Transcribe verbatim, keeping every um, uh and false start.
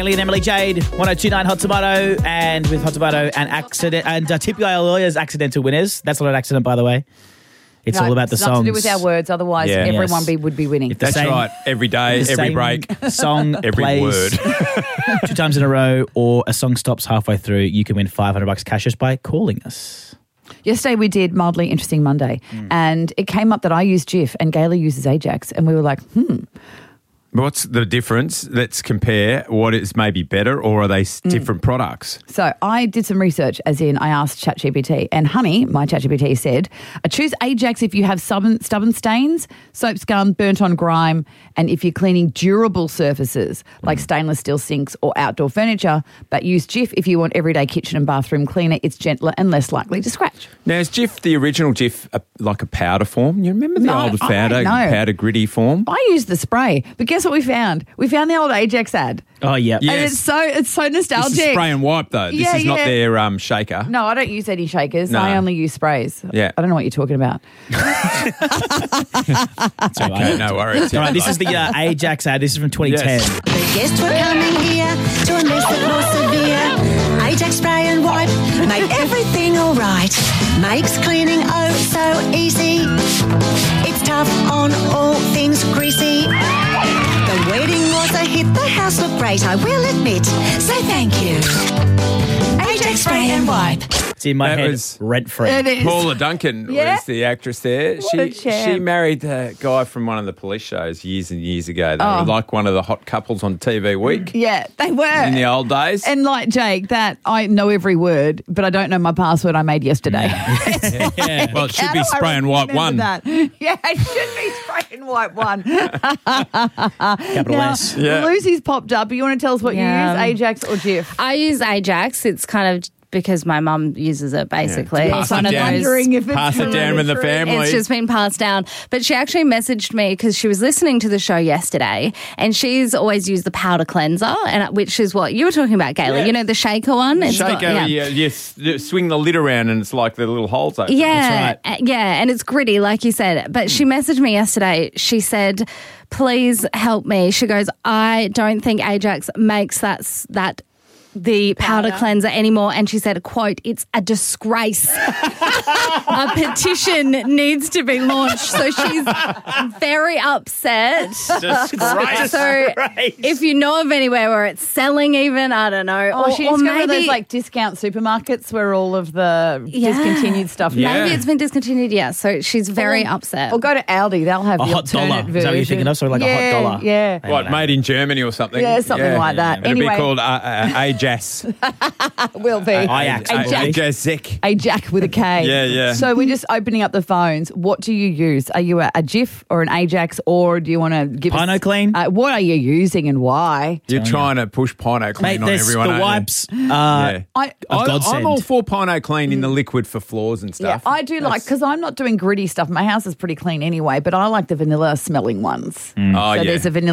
Bailey and Emily Jade, one oh two point nine Hot Tomato, and with Hot Tomato and accident and uh, T P I Lawyers accidental winners. That's not an accident, by the way. It's No, all about the it's songs. nothing to do with our words. Otherwise, Yeah. everyone Yes. be, would be winning. If the That's same- right. Every day, the every same break, song every plays word. two times in a row, or a song stops halfway through, you can win five hundred bucks cash just by calling us. Yesterday we did Mildly Interesting Monday, Mm. and it came up that I use Jif and Gaylor uses Ajax, and we were like, hmm. What's the difference? Let's compare what is maybe better, or are they s- different products? So I did some research, as in I asked ChatGPT, and Honey, my ChatGPT said, I choose Ajax if you have stubborn, stubborn stains, soap scum, burnt on grime, and if you're cleaning durable surfaces like stainless steel sinks or outdoor furniture, but use Jif if you want everyday kitchen and bathroom cleaner. It's gentler and less likely to scratch. Now, is Jif, the original Jif, a, like a powder form? You remember the No, old I powder, don't know. powder gritty form? I use the spray, but guess what we found? We found the old Ajax ad. Oh, yeah. Yeah. And Yes. it's so it's so This nostalgic. is spray and wipe, though. This Yeah, is not yeah. their um, shaker. No, I don't use any shakers. No. I only use sprays. Yeah. I don't know what you're talking about. It's all right. Okay, no worries. All right, this is the uh, Ajax ad. This is from twenty ten. Yes. The guests were coming here to a mess that was severe. Ajax spray and wipe made everything all right. Makes cleaning oh so easy. It's tough on all things greasy. The wedding was a hit. The house looked great, I will admit. So thank you. Ajax spray and wipe. It's in my That head was- rent free. It is. Paula Duncan Yeah. was the actress there. What a She champ. she married the guy from one of the police shows years and years ago. They Oh. were like one of the hot couples on T V Week Yeah, they were. in the old days. And like Jake, that I know every word, but I don't know my password I made yesterday. Yeah. well, it should How be do I spray and wipe remember one. That? Yeah, it should be spray and wipe one. Capital Now, S. Yeah. Lucy's popped up. You want to tell us what Yeah. you use, Ajax or Jif? I use Ajax. It's kind of because my mum uses it, basically. Pass It's it one of down. those. Wondering if it's Pass it down in the hereditary. family. It's just been passed down. But she actually messaged me because she was listening to the show yesterday, and she's always used the powder cleanser, and which is what you were talking about, Kayla. Yeah. You know, the shaker one? It's Shaker, got- yeah. you, you s- you swing the lid around and it's like the little holes open. Yeah, That's uh, yeah, and it's gritty, like you said. But she messaged me yesterday. She said, "Please help me." She goes, "I don't think Ajax makes that s- that." the powder. Powder. cleanser anymore, and she said, quote, "It's a disgrace." A petition needs to be launched. So she's very upset. Disgrace. So if you know of anywhere where it's selling even, I don't know. Or, or, she or needs to go to maybe those like discount supermarkets where all of the Yeah. discontinued stuff. Yeah. maybe it's been discontinued, yeah. So she's very Or- upset. Or go to Aldi. They'll have A the hot dollar. alternate Is that what you're thinking of? version. So like a hot Yeah, dollar. Yeah. What, made in Germany or something? Yeah, something like that. It'll Anyway. be called uh, uh, Ajax. Will be. Ajax. Ajax. Ajax. Ajax with a K. Yeah, yeah. So we're just opening up the phones. What do you use? Are you a, a Jif or an Ajax, or do you want to give Pino us... Clean? Uh, what are you using and why? You're trying to push Pino Clean Mate, on there's everyone. the aren't you? wipes. Uh, Yeah. I, Of I, godsend. I'm all for Pino Clean in the liquid for floors and yeah, stuff. I do like, because I'm not doing gritty stuff. My house is pretty clean anyway, but I like the vanilla smelling ones. Oh, So yeah. there's a vanilla